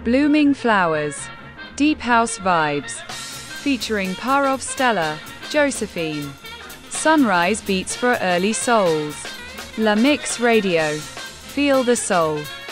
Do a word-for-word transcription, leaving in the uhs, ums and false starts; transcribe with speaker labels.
Speaker 1: Blooming Flowers, Deep House Vibes, featuring Parov Stella, Josephine. Sunrise Beats for Early Souls. La Mix Radio. Feel the soul.